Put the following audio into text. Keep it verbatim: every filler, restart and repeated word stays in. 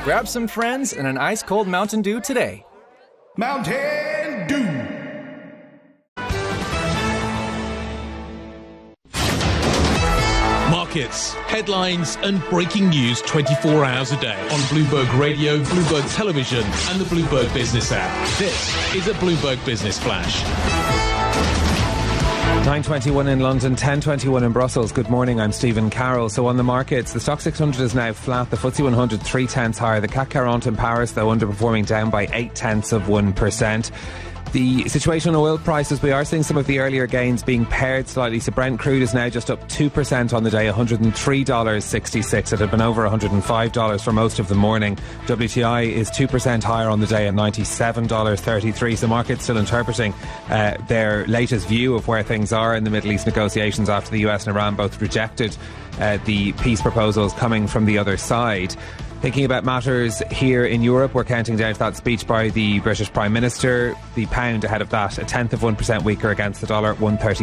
Grab some friends and an ice-cold Mountain Dew today. Mountain Dew. Markets, headlines and breaking news twenty-four hours a day on Bloomberg Radio, Bloomberg Television and the Bloomberg Business app. This is a Bloomberg Business Flash. nine twenty-one in London, ten twenty-one in Brussels. Good morning, I'm Stephen Carroll. So on the markets, the Stoxx six hundred is now flat, the F T S E one hundred three tenths higher, the C A C quarante in Paris though underperforming, down by eight tenths of one percent. The situation on oil prices, we are seeing some of the earlier gains being pared slightly. So Brent crude is now just up two percent on the day, one hundred three dollars sixty-six. It had been over one hundred five dollars for most of the morning. W T I is two percent higher on the day at ninety-seven dollars thirty-three. So markets still interpreting uh, their latest view of where things are in the Middle East negotiations after the U S and Iran both rejected uh, the peace proposals coming from the other side. Thinking about matters here in Europe, we're counting down to that speech by the British Prime Minister. The pound ahead of that, a tenth of one percent weaker against the dollar, one thirty.